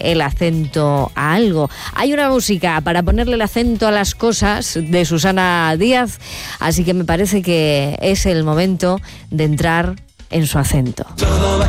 el acento a algo. Hay una música para ponerle el acento a las cosas de Susana Díaz, así que me parece que es el momento de entrar en su acento.